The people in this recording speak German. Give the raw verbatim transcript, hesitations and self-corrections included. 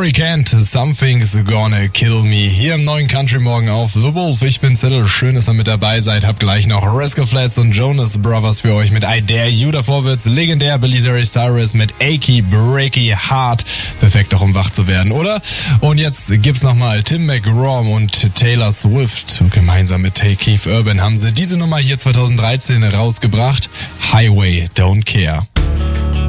Gary Kent, Something's Gonna Kill Me. Hier im neuen Country Morgen auf The Wolf. Ich bin Zettel, schön, dass ihr mit dabei seid. Hab gleich noch Rascal Flatts und Jonas Brothers für euch mit I Dare You. Davor wird's legendär Billy Ray Cyrus mit Achy Breaky Heart. Perfekt auch, um wach zu werden, oder? Und jetzt gibt's nochmal Tim McGraw und Taylor Swift. Gemeinsam mit Keith Urban haben sie diese Nummer hier zwanzig dreizehn rausgebracht. Highway Don't Care.